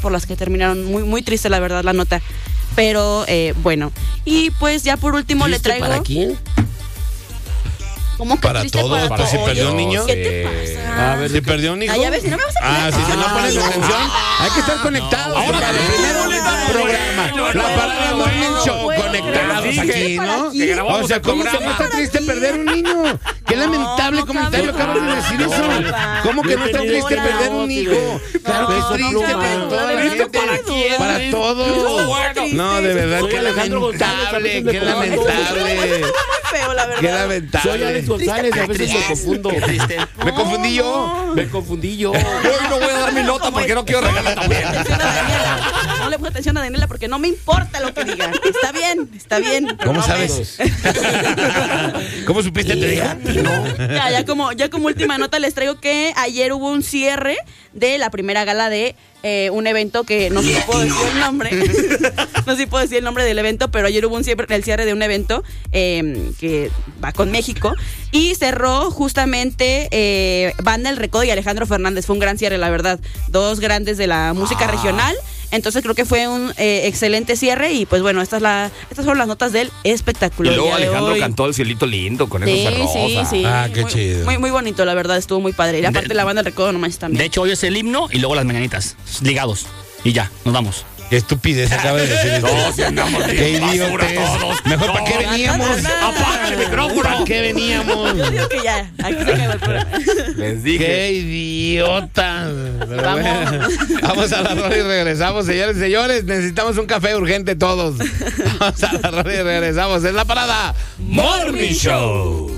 por las que terminaron. Muy, muy triste, la verdad, la nota. Pero bueno. Y pues ya por último le traigo. ¿Para quién? ¿Cómo que Para triste todos, para si todos? perdió un niño. ¿Qué te pasa? A ver, si perdió un hijo. Ay, a ver, si no me vas a poner. Si no pones atención, hay que estar conectados. Ahora, Programa. La parada Morning Show, conectados aquí, ¿no? O sea, ¿cómo se no está triste perder un niño? Qué lamentable comentario acabas de decir eso. ¿Cómo que no está triste perder un hijo? Claro que es triste para toda la gente. ¿Para quién? Para todos. No, de verdad, Soy qué Alejandro lamentable, González, qué lamentable. Feo, la verdad. Qué lamentable. Soy Alex González, a veces me confundo. Me confundí yo. Me confundí yo. Hoy no voy a dar mi nota porque no quiero regalar también. No le pongo atención a Daniela porque no me importa lo que diga. Está bien, está bien. ¿Cómo sabes? ¿Cómo supiste? Te digo. Ya como última nota les traigo que ayer hubo un cierre de la primera gala de un evento que no sé si puedo decir el nombre. No sé si puedo decir el nombre del evento, pero ayer hubo el cierre de un evento que va con México y cerró justamente Banda El Recodo y Alejandro Fernández. Fue un gran cierre, la verdad. Dos grandes de la música regional. Entonces creo que fue un excelente cierre y pues bueno, estas fueron las notas del espectáculo. Y luego Alejandro cantó El Cielito Lindo con esos rosas. Sí. Qué muy, chido. Muy, muy bonito, la verdad, estuvo muy padre. Y aparte la Banda El Recodo nomás también. De hecho, hoy es el himno y luego las mañanitas, ligados. Y ya, nos vamos. Qué estupidez acaba de decir. No, si andamos Qué bien basura idiotez. todos. Mejor, ¿para qué veníamos? Apaga el micrófono. ¿Para qué veníamos? Yo digo que ya, aquí se acabó el programa. Les dije. ¡Qué idiota! Pero Vamos. bueno, vamos a la rola y regresamos, señores y señores. Necesitamos un café urgente todos. Vamos a la rola y regresamos. Es la parada Morning Show.